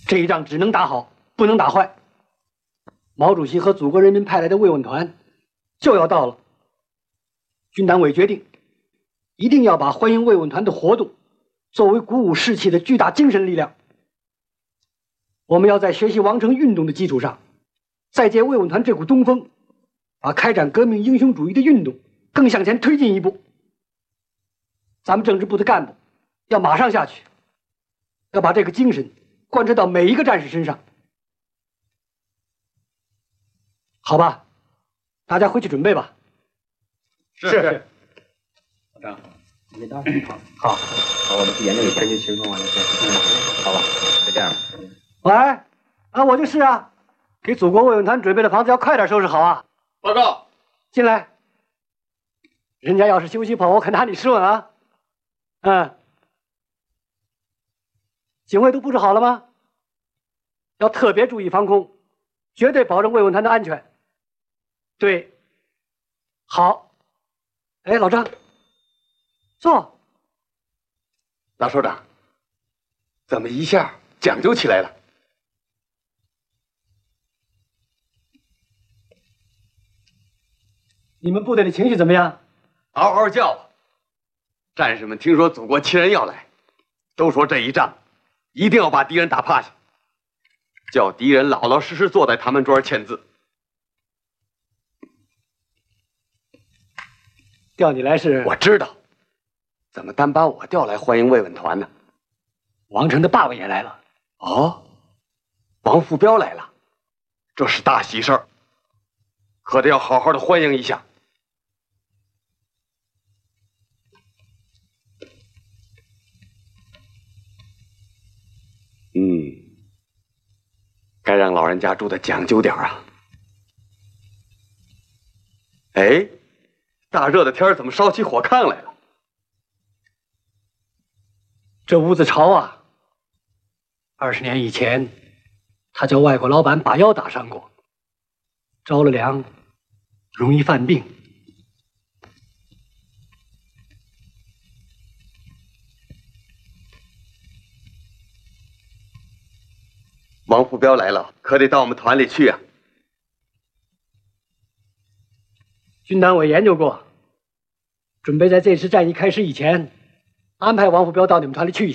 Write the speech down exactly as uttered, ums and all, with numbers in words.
这一仗只能打好，不能打坏。毛主席和祖国人民派来的慰问团就要到了，军党委决定，一定要把欢迎慰问团的活动作为鼓舞士气的巨大精神力量。我们要在学习王城运动的基础上，再借慰问团这股东风，把开展革命英雄主义的运动更向前推进一步。咱们政治部的干部要马上下去，要把这个精神贯彻到每一个战士身上。好吧，大家回去准备吧。 是是。 老张，你当然好。好，好，我们去研究一下天气情况完了再。嗯，好吧，就这样吧。 喂，啊，我就是啊，给祖国慰问团准备的房子要快点收拾好啊。 报告， 进来。人家要是休息跑，我可拿你试问啊。嗯，警卫都布置好了吗？要特别注意防空，绝对保证慰问团的安全。对，好。哎，老张，坐。 老首长，怎么一下讲究起来了？ 你们部队的情绪怎么样？ 嗷嗷叫啊！战士们听说祖国亲人要来，都说这一仗一定要把敌人打趴下，叫敌人老老实实坐在他们桌上签字。 调你来是？ 我知道，怎么单把我调来欢迎慰问团呢？ 王成的爸爸也来了。 哦，王副彪来了，这是大喜事儿，可得要好好的欢迎一下。嗯，该让老人家住的讲究点啊。哎，大热的天怎么烧起火炕来了？ 这屋子潮啊！二十年以前，他叫外国老板把腰打伤过，着了凉，容易犯病。 王副彪来了，可得到我们团里去啊。 军党委研究过，准备在这次战役开始以前，安排王副彪到你们团里去一下。